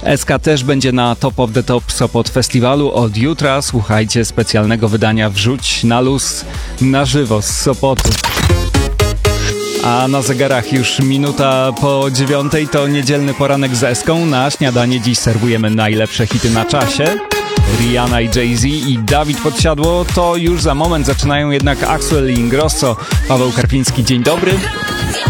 SK też będzie na Top of the Top Sopot Festiwalu od jutra. Słuchajcie specjalnego wydania Wrzuć na luz na żywo z Sopotu. A na zegarach już minuta po 9:00 to niedzielny poranek z Eską. Na śniadanie dziś serwujemy najlepsze hity na czasie. Rihanna i Jay-Z i Dawid Podsiadło to już za moment. Zaczynają jednak Axwell i Ingrosso. Paweł Karpiński, dzień dobry.